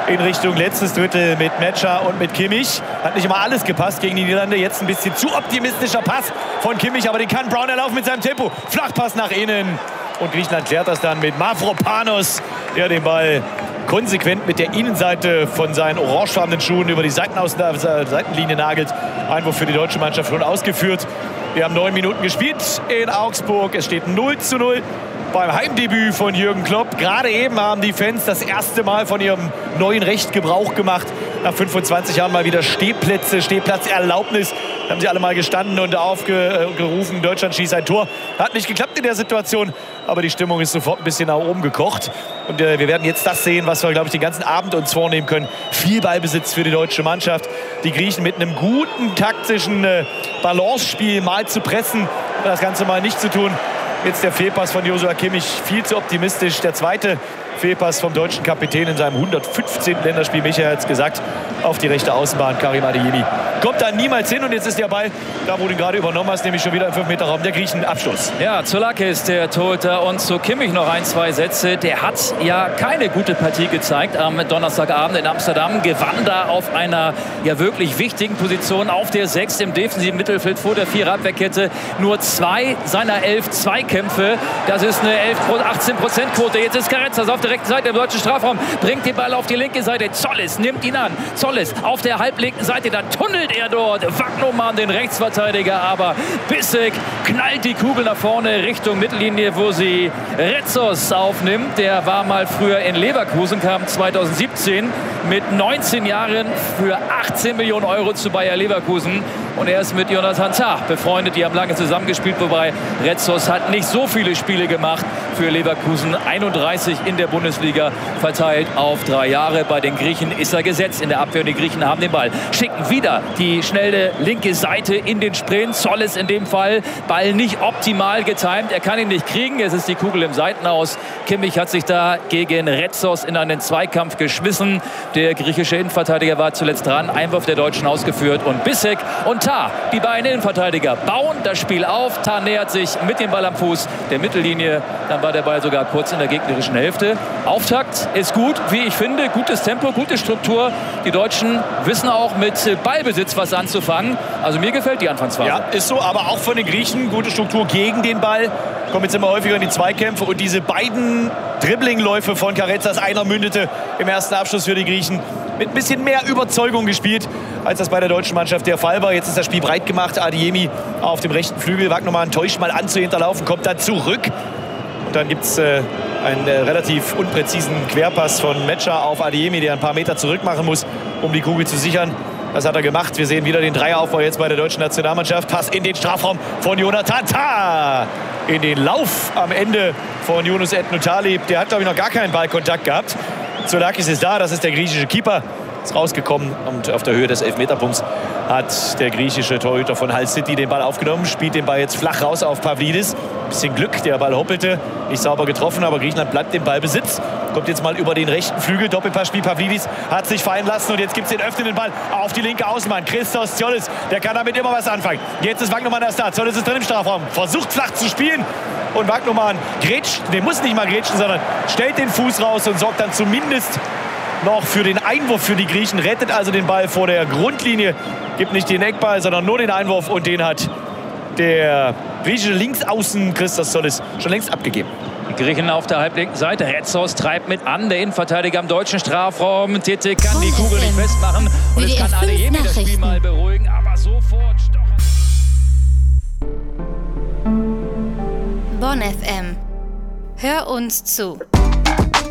in Richtung letztes Drittel mit Metscher und mit Kimmich. Hat nicht immer alles gepasst gegen die Niederlande. Jetzt ein bisschen zu optimistischer Pass von Kimmich, aber den kann Brown erlaufen mit seinem Tempo. Flachpass nach innen. Und Griechenland klärt das dann mit Mavropanos, der den Ball konsequent mit der Innenseite von seinen orangefarbenen Schuhen über die Seitenlinie nagelt. Einwurf für die deutsche Mannschaft schon ausgeführt. Wir haben 9 Minuten gespielt in Augsburg. Es steht 0:0 beim Heimdebüt von Jürgen Klopp. Gerade eben haben die Fans das erste Mal von ihrem neuen Recht Gebrauch gemacht. Nach 25 Jahren mal wieder Stehplatzerlaubnis. Da haben sie alle mal gestanden und aufgerufen, Deutschland schießt ein Tor. Hat nicht geklappt in der Situation, aber die Stimmung ist sofort ein bisschen nach oben gekocht. Und wir werden jetzt das sehen, was wir, glaube ich, den ganzen Abend uns vornehmen können. Viel Ballbesitz für die deutsche Mannschaft. Die Griechen mit einem guten taktischen Balance-Spiel mal zu pressen, das Ganze mal nicht zu tun. Jetzt der Fehlpass von Joshua Kimmich, viel zu optimistisch. Der zweite Fehlpass vom deutschen Kapitän in seinem 115. Länderspiel, Michael hat es gesagt, auf die rechte Außenbahn, Karim Adeyemi. Kommt da niemals hin und jetzt ist der Ball, da wo du ihn gerade übernommen hast, nämlich schon wieder im 5-Meter-Raum der Griechen. Abschluss. Ja, Zoulakis, der Torhüter, und zu Kimmich noch 1-2 Sätze. Der hat ja keine gute Partie gezeigt am Donnerstagabend in Amsterdam. Gewann da auf einer ja wirklich wichtigen Position auf der 6 im defensiven Mittelfeld vor der 4er-Abwehrkette. Nur 2 seiner 11 Zweikämpfe. Das ist eine 18%-Quote. Jetzt ist Carezas auf der rechten Seite im deutschen Strafraum. Bringt den Ball auf die linke Seite. Zollis nimmt ihn an. Zollis auf der halblinken Seite. Da tunnelt er dort. Wagnumann, den Rechtsverteidiger. Aber Bissek knallt die Kugel nach vorne Richtung Mittellinie, wo sie Retzos aufnimmt. Der war mal früher in Leverkusen, kam 2017 mit 19 Jahren für 18 Millionen Euro zu Bayer Leverkusen. Und er ist mit Jonathan Tah befreundet. Die haben lange zusammengespielt, wobei Retzos hat nicht so viele Spiele gemacht für Leverkusen. 31 in der Bundesliga verteilt auf 3 Jahre. Bei den Griechen ist er gesetzt in der Abwehr. Die Griechen haben den Ball. Schicken wieder die schnelle linke Seite in den Sprint. Zollis in dem Fall. Ball nicht optimal getimt. Er kann ihn nicht kriegen. Es ist die Kugel im Seitenaus. Kimmich hat sich da gegen Retzos in einen Zweikampf geschmissen. Der griechische Innenverteidiger war zuletzt dran. Einwurf der Deutschen ausgeführt. Und Bissek und Tah, die beiden Innenverteidiger, bauen das Spiel auf. Tah nähert sich mit dem Ball am Fuß der Mittellinie. Dann war der Ball sogar kurz in der gegnerischen Hälfte. Auftakt ist gut, wie ich finde. Gutes Tempo, gute Struktur. Die Deutschen wissen auch mit Ballbesitz was anzufangen. Also mir gefällt die Anfangsphase. Ja, ist so, aber auch von den Griechen gute Struktur gegen den Ball. Kommen jetzt immer häufiger in die Zweikämpfe. Und diese beiden Dribbling-Läufe von Carezas, einer mündete im ersten Abschluss für die Griechen. Mit ein bisschen mehr Überzeugung gespielt, als das bei der deutschen Mannschaft der Fall war. Jetzt ist das Spiel breit gemacht. Adeyemi auf dem rechten Flügel. Wagnumann täuscht mal an zu hinterlaufen, kommt dann zurück. Und dann gibt es einen relativ unpräzisen Querpass von Metscher auf Adeyemi, der ein paar Meter zurück machen muss, um die Kugel zu sichern. Das hat er gemacht. Wir sehen wieder den Dreieraufbau jetzt bei der deutschen Nationalmannschaft. Pass in den Strafraum von Jonathan Tah. In den Lauf am Ende von Yunus Etnu Talib. Der hat, glaube ich, noch gar keinen Ballkontakt gehabt. Zoulakis ist da, das ist der griechische Keeper. Ist rausgekommen und auf der Höhe des Elfmeterpunkts hat der griechische Torhüter von Hull City den Ball aufgenommen. Spielt den Ball jetzt flach raus auf Pavlidis. Bisschen Glück, der Ball hoppelte. Nicht sauber getroffen, aber Griechenland bleibt im Ballbesitz. Kommt jetzt mal über den rechten Flügel. Doppelpassspiel. Pavlidis hat sich fallen lassen und jetzt gibt es den öffnenden Ball auf die linke Außenbahn. Christos Zollis, der kann damit immer was anfangen. Jetzt ist Wagnumann erst da. Zollis ist drin im Strafraum. Versucht flach zu spielen. Und Wagnumann grätscht, der muss nicht mal grätschen, sondern stellt den Fuß raus und sorgt dann zumindest noch für den Einwurf für die Griechen. Rettet also den Ball vor der Grundlinie. Gibt nicht den Eckball, sondern nur den Einwurf. Und den hat der griechische Linksaußen Christos Zollis schon längst abgegeben. Die Griechen auf der halblinken Seite. Retzos treibt mit an. Der Innenverteidiger im deutschen Strafraum. Tete kann die Kugel nicht festmachen. Und es kann Adeyemi das Spiel mal beruhigen. Aber sofort Bonn FM. Hör uns zu.